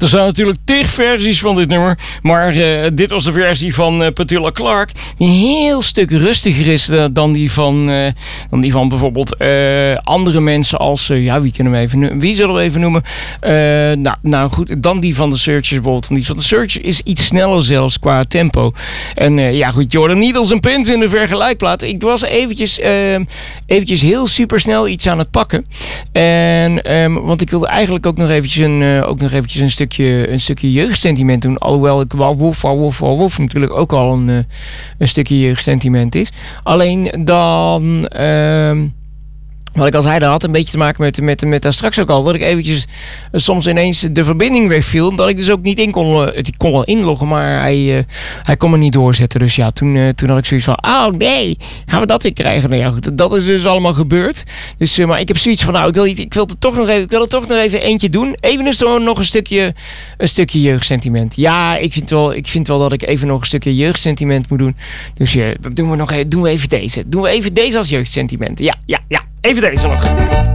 Er zijn natuurlijk tig versies van dit nummer. Maar dit was de versie van Petula Clark. Die een heel stuk rustiger is dan die van bijvoorbeeld andere mensen als... wie zullen we even noemen? Nou goed, dan die van de Searchers bijvoorbeeld. Die van de Searchers is iets sneller zelfs qua tempo. En goed, Jordan Needles en Prince in de vergelijkplaat. Ik was eventjes heel supersnel iets aan het pakken. Want ik wilde eigenlijk ook nog eventjes een stukje jeugdsentiment doen. Alhoewel ik Wolf natuurlijk ook al een stukje jeugdsentiment is. Alleen dan... wat ik al zei, dat had een beetje te maken met daar straks ook al. Dat ik eventjes soms ineens de verbinding wegviel. Dat ik dus ook niet in kon. Ik kon wel inloggen, maar hij kon me niet doorzetten. Dus ja, toen had ik zoiets van... Oh nee, gaan we dat weer krijgen? Nou ja, goed, dat is dus allemaal gebeurd. Dus, maar ik heb zoiets van... Nou, ik wil er toch nog even eentje doen. Even dus nog een stukje jeugdsentiment. Ja, ik vind wel dat ik even nog een stukje jeugdsentiment moet doen. Dus ja, dat doen we even deze. Doen we even deze als jeugdsentiment. Ja. Even deze nog.